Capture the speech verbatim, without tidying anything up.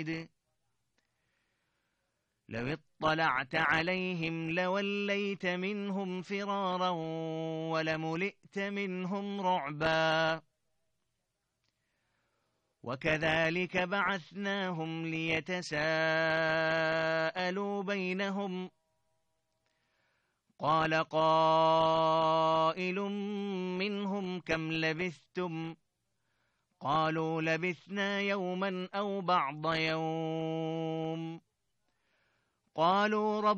شديد لو اطلعت عليهم لوليت منهم فرارا ولملئت منهم رعبا وكذلك بعثناهم ليتساءلوا بينهم قال قائل منهم كم لبثتم قالوا لبثنا يوما أو بعض يوم قالوا رب